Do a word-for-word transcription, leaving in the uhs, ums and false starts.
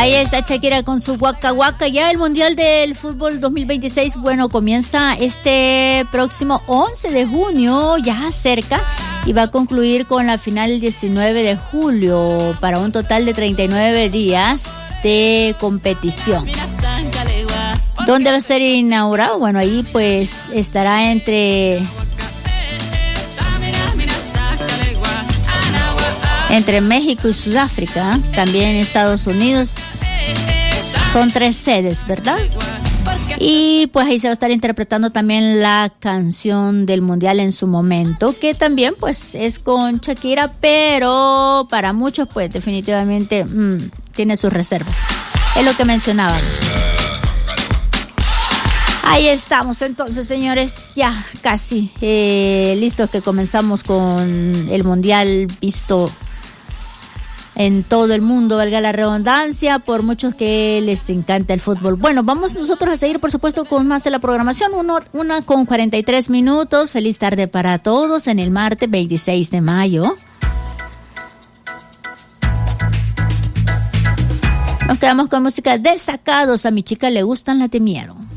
Ahí está Shakira con su Waka Waka. Ya el Mundial del Fútbol dos mil veintiséis, bueno, comienza este próximo once de junio, ya cerca, y va a concluir con la final el diecinueve de julio, para un total de treinta y nueve días de competición. ¿Dónde va a ser inaugurado? Bueno, ahí pues estará entre... entre México y Sudáfrica, también en Estados Unidos. Son tres sedes, ¿verdad? Y pues ahí se va a estar interpretando también la canción del Mundial en su momento, que también pues es con Shakira, pero para muchos pues definitivamente mmm, tiene sus reservas. Es lo que mencionábamos. Ahí estamos entonces, señores, ya casi eh, listos que comenzamos con el Mundial visto en todo el mundo, valga la redundancia, por muchos que les encanta el fútbol. Bueno, vamos nosotros a seguir, por supuesto, con más de la programación. Uno, una con cuarenta y tres minutos. Feliz tarde para todos en el martes veintiséis de mayo. Nos quedamos con música de Sacados. A mi chica le gustan, la temieron.